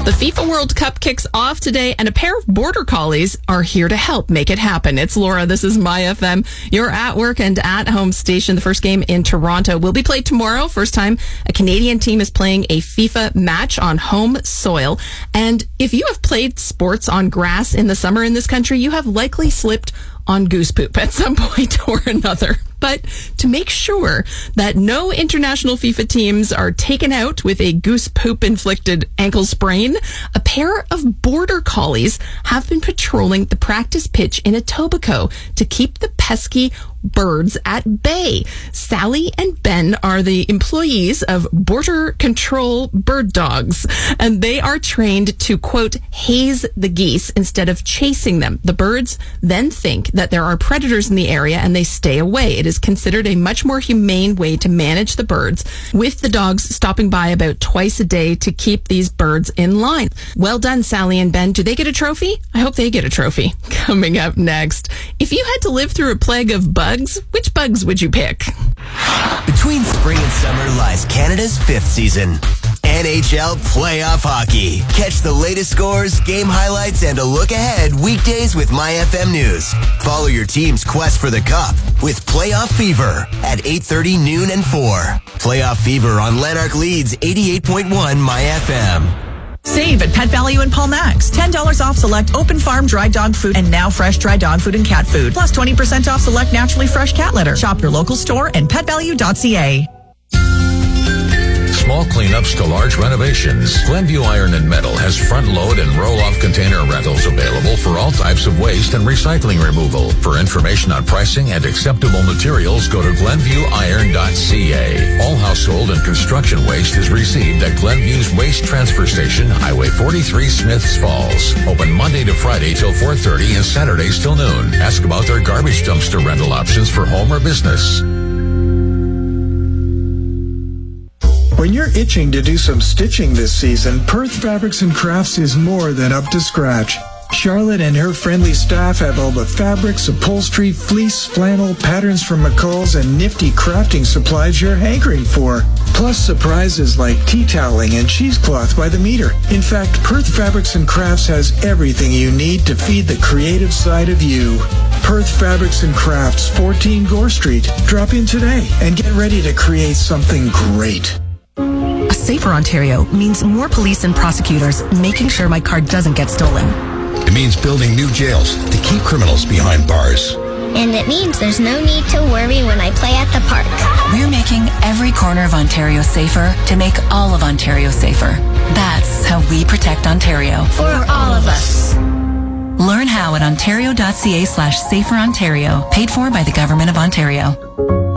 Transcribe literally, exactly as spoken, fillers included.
The FIFA World Cup kicks off today, and a pair of border collies are here to help make it happen. It's Laura. This is My F M, your at work and at home station. The first game in Toronto will be played tomorrow. First time a Canadian team is playing a FIFA match on home soil. And if you have played sports on grass in the summer in this country, you have likely slipped on goose poop at some point or another. But to make sure that no international FIFA teams are taken out with a goose poop inflicted ankle sprain, a pair of border collies have been patrolling the practice pitch in Etobicoke to keep the pesky birds at bay. Sally and Ben are the employees of Border Control Bird Dogs, and they are trained to, quote, haze the geese instead of chasing them. The birds then think that there are predators in the area and they stay away. It is considered a much more humane way to manage the birds, with the dogs stopping by about twice a day to keep these birds in line. Well done, Sally and Ben. Do they get a trophy? I hope they get a trophy. Coming up next, if you had to live through a plague of bugs, which bugs would you pick? Between spring and summer lies Canada's fifth season. N H L Playoff Hockey. Catch the latest scores, game highlights, and a look ahead weekdays with My F M News. Follow your team's quest for the Cup with Playoff Fever at eight thirty, noon, and four. Playoff Fever on Lanark Leeds eighty-eight point one My F M. Save at Pet Value in Paul Max. ten dollars off select open farm dry dog food and now fresh dry dog food and cat food. Plus twenty percent off select naturally fresh cat litter. Shop your local store and pet value dot c a. Small cleanups to large renovations. Glenview Iron and Metal has front load and roll off container rentals available for all types of waste and recycling removal. For information on pricing and acceptable materials, go to glenview iron dot c a. All household and construction waste is received at Glenview's Waste Transfer Station, Highway forty-three, Smiths Falls. Open Monday to Friday till four thirty and Saturdays till noon. Ask about their garbage dumpster rental options for home or business. When you're itching to do some stitching this season, Perth Fabrics and Crafts is more than up to scratch. Charlotte and her friendly staff have all the fabrics, upholstery, fleece, flannel, patterns from McCall's, and nifty crafting supplies you're hankering for. Plus surprises like tea toweling and cheesecloth by the meter. In fact, Perth Fabrics and Crafts has everything you need to feed the creative side of you. Perth Fabrics and Crafts, fourteen Gore Street. Drop in today and get ready to create something great. A safer Ontario means more police and prosecutors making sure my car doesn't get stolen. It means building new jails to keep criminals behind bars. And it means there's no need to worry when I play at the park. We're making every corner of Ontario safer to make all of Ontario safer. That's how we protect Ontario. For all of us. Learn how at ontario dot c a slash safer Ontario. Paid for by the Government of Ontario.